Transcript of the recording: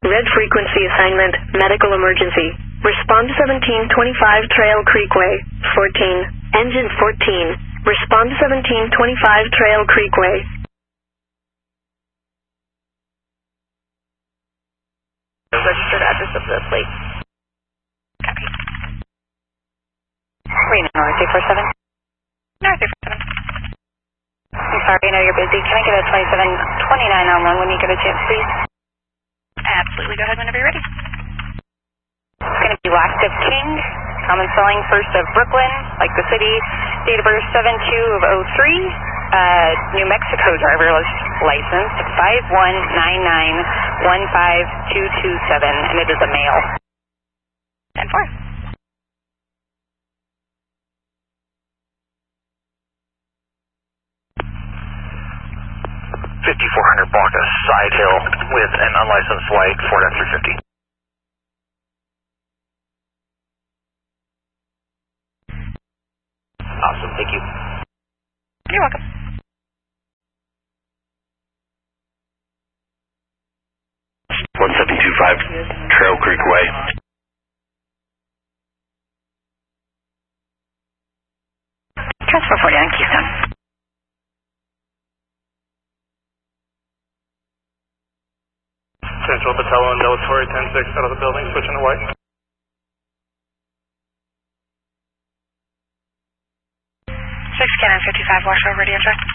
Red frequency assignment, medical emergency. Respond to 1725 Trail Creekway. 14. Engine 14. Respond to 1725 Trail Creekway. Registered address of the plate. Copy. Reno, North 347. North 347. I'm sorry, I know you're busy. Can I get a 2729 on one when you get a chance, please? Absolutely. Go ahead whenever you're ready. It's going to be last of King, common spelling, first of Brooklyn, like the city, date of birth 7/2/03, New Mexico driver's license 519915227, and it is a male. 10-4. 5400 Bronca, Side Hill, with an unlicensed light, Ford F-350. Awesome, thank you. You're welcome. One 1725 Trail Creek Way. Transfer 49 Keystone. Central Battelle and Delatory 10-6 out of the building, switching to white. 6 Cannon 55, watch over radio check.